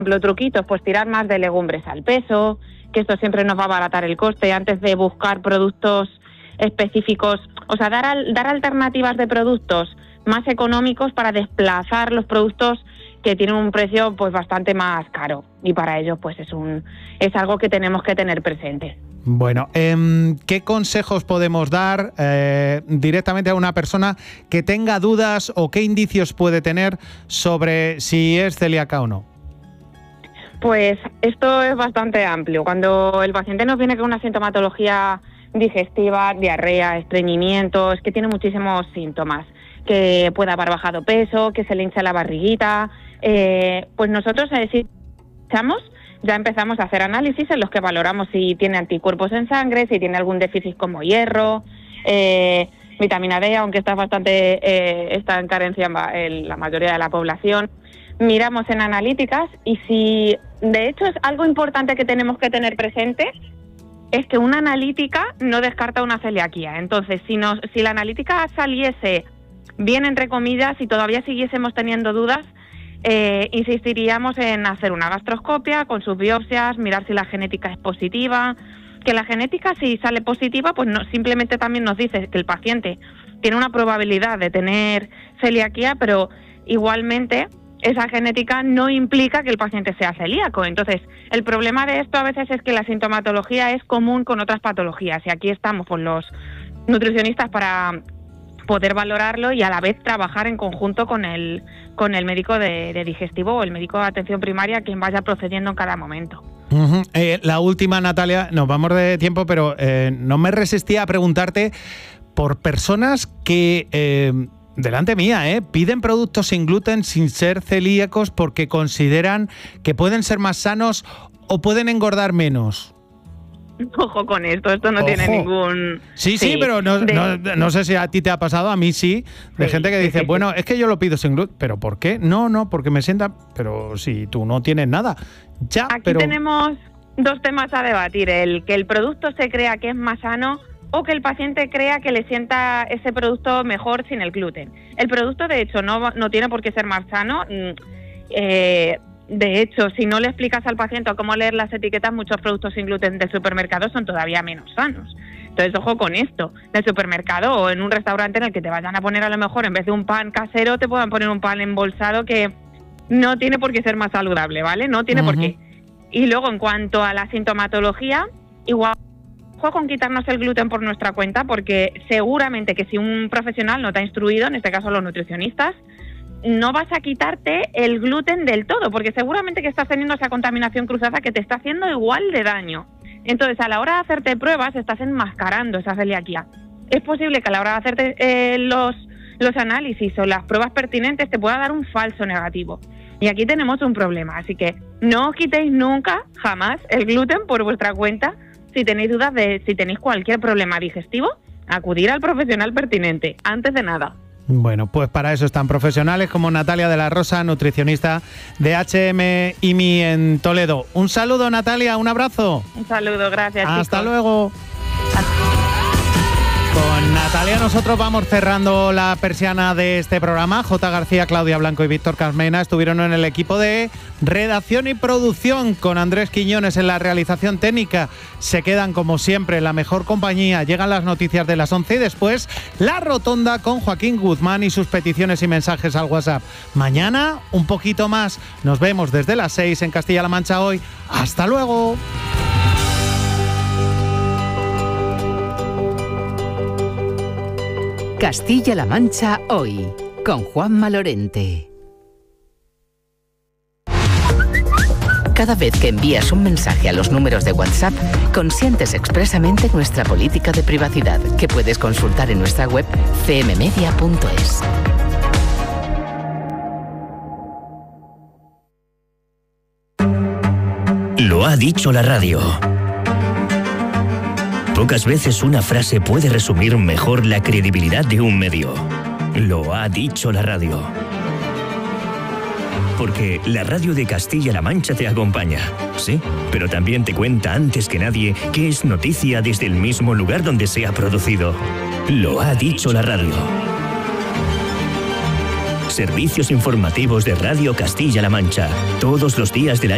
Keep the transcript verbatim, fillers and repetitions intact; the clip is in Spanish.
ejemplo, truquitos, pues tirar más de legumbres al peso, que esto siempre nos va a abaratar el coste antes de buscar productos específicos, o sea, dar, al, dar alternativas de productos más económicos para desplazar los productos que tienen un precio pues bastante más caro, y para ello pues es un es algo que tenemos que tener presente. Bueno, eh, ¿qué consejos podemos dar eh, directamente a una persona que tenga dudas o qué indicios puede tener sobre si es celíaca o no? Pues esto es bastante amplio. Cuando el paciente nos viene con una sintomatología digestiva, diarrea, estreñimiento, es que tiene muchísimos síntomas, que puede haber bajado peso, que se le hincha la barriguita, eh, pues nosotros eh, si echamos, ya empezamos a hacer análisis en los que valoramos si tiene anticuerpos en sangre, si tiene algún déficit como hierro, eh, vitamina D, aunque está bastante eh, está en carencia en la mayoría de la población. Miramos en analíticas y si, de hecho, es algo importante que tenemos que tener presente, es que una analítica no descarta una celiaquía. Entonces, si, nos, si la analítica saliese bien, entre comillas, y todavía siguiésemos teniendo dudas, eh, insistiríamos en hacer una gastroscopia con sus biopsias, mirar si la genética es positiva. Que la genética, si sale positiva, pues no, simplemente también nos dice que el paciente tiene una probabilidad de tener celiaquía, pero igualmente esa genética no implica que el paciente sea celíaco. Entonces, el problema de esto a veces es que la sintomatología es común con otras patologías, y aquí estamos pues los nutricionistas para poder valorarlo y a la vez trabajar en conjunto con el con el médico de, de digestivo o el médico de atención primaria, quien vaya procediendo en cada momento. Uh-huh. Eh, la última, Natalia, nos vamos de tiempo, pero eh, no me resistía a preguntarte por personas que, eh, delante mía, eh, piden productos sin gluten sin ser celíacos porque consideran que pueden ser más sanos o pueden engordar menos. Ojo con esto, esto no Ojo. tiene ningún... Sí, sí, sí pero no, de... no, no sé si a ti te ha pasado, a mí sí, de sí, gente que dice, sí, sí, bueno, sí. es que yo lo pido sin gluten, ¿pero por qué? No, no, porque me sienta... Pero si tú no tienes nada, ya, Aquí pero... tenemos dos temas a debatir, el que el producto se crea que es más sano o que el paciente crea que le sienta ese producto mejor sin el gluten. El producto, de hecho, no, no tiene por qué ser más sano. Eh, de hecho, si no le explicas al paciente cómo leer las etiquetas, muchos productos sin gluten del supermercado son todavía menos sanos. Entonces, ojo con esto. Del supermercado o en un restaurante en el que te vayan a poner a lo mejor, en vez de un pan casero, te puedan poner un pan embolsado que no tiene por qué ser más saludable, ¿vale? No tiene uh-huh. por qué. Y luego, en cuanto a la sintomatología, igual... Ojo con quitarnos el gluten por nuestra cuenta, porque seguramente que si un profesional no te ha instruido, en este caso los nutricionistas, no vas a quitarte el gluten del todo, porque seguramente que estás teniendo esa contaminación cruzada que te está haciendo igual de daño. Entonces, a la hora de hacerte pruebas, estás enmascarando esa celiaquía. Es posible que a la hora de hacerte eh, los, los análisis o las pruebas pertinentes te pueda dar un falso negativo. Y aquí tenemos un problema, así que no os quitéis nunca, jamás, el gluten por vuestra cuenta. Si tenéis dudas de si tenéis cualquier problema digestivo, acudir al profesional pertinente, antes de nada. Bueno, pues para eso están profesionales como Natalia de la Rosa, nutricionista de H M I M I en Toledo. Un saludo, Natalia, un abrazo. Un saludo, gracias. Hasta chicos. luego. Con Natalia nosotros vamos cerrando la persiana de este programa. J. García, Claudia Blanco y Víctor Casmena estuvieron en el equipo de redacción y producción, con Andrés Quiñones en la realización técnica. Se quedan como siempre en la mejor compañía. Llegan las noticias de las once y después La Rotonda con Joaquín Guzmán y sus peticiones y mensajes al WhatsApp. Mañana un poquito más. Nos vemos desde las seis en Castilla-La Mancha Hoy. ¡Hasta luego! Castilla-La Mancha Hoy, con Juanma Lorente. Cada vez que envías un mensaje a los números de WhatsApp, consientes expresamente nuestra política de privacidad, que puedes consultar en nuestra web c m media punto es. Lo ha dicho la radio. Pocas veces una frase puede resumir mejor la credibilidad de un medio. Lo ha dicho la radio. Porque la radio de Castilla-La Mancha te acompaña, sí, pero también te cuenta antes que nadie qué es noticia desde el mismo lugar donde se ha producido. Lo ha dicho la radio. Servicios informativos de Radio Castilla-La Mancha, todos los días del año.